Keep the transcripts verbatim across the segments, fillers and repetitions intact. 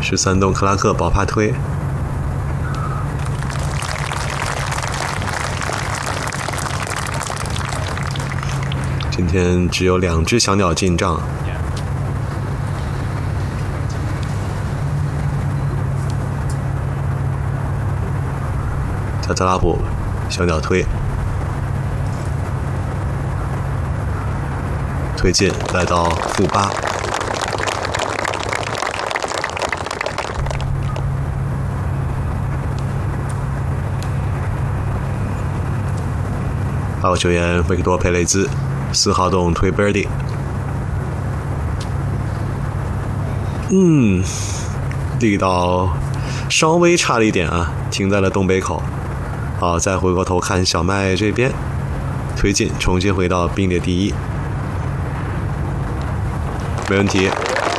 十三洞克拉克保帕推。今天只有两只小鸟进账。加扎拉布小鸟推，推进来到负八。八号球员维克多·佩雷兹，四号洞推 birdie。嗯，力道稍微差了一点啊，停在了东北口。好，再回过头看小麦这边，推进，重新回到并列第一，没问题。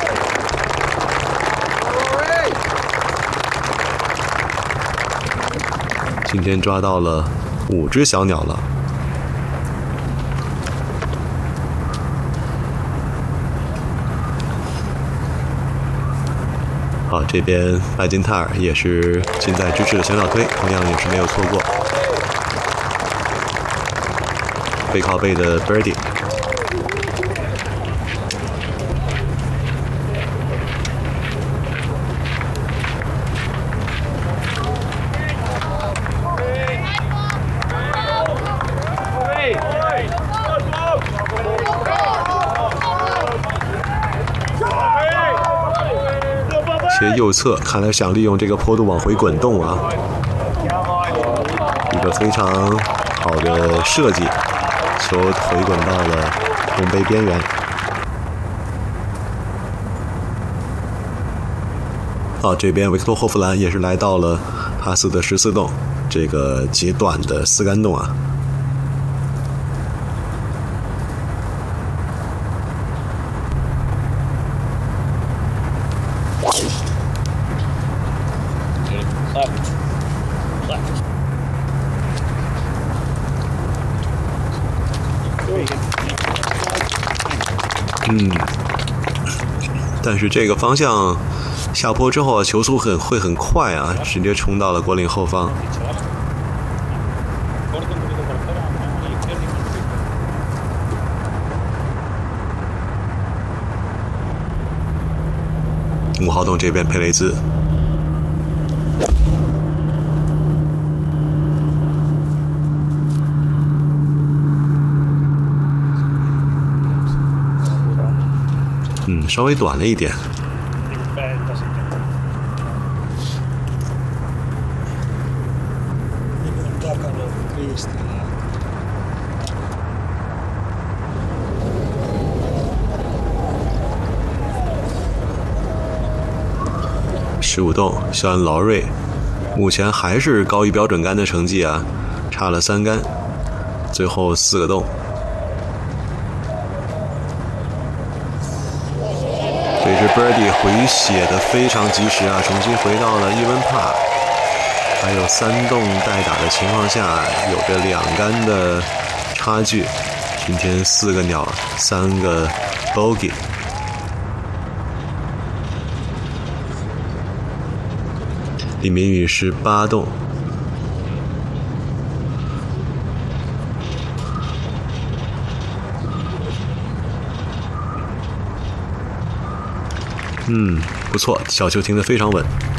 今天抓到了五只小鸟了。好，这边麦金泰尔也是近在咫尺的小鸟推，同样也是没有错过。背靠背的 birdie。切右侧，看来想利用这个坡度往回滚动啊，一个非常好的设计，球回滚到了红杯边缘。好，这边维克多·霍夫兰也是来到了帕斯的十四洞，这个极短的丝杆洞啊。嗯，但是这个方向下坡之后啊，球速很会很快啊，直接冲到了果岭后方。五号洞这边佩雷兹。嗯，稍微短了一点。十五洞，肖恩·劳瑞，目前还是高于标准杆的成绩啊，差了三杆，最后四个洞。这支 birdie 回血的非常及时啊，重新回到了伊文帕，还有三洞待打的情况下，有着两杆的差距。今天四个鸟，三个 bogey。李明宇是八洞。嗯，不错，小球停得非常稳。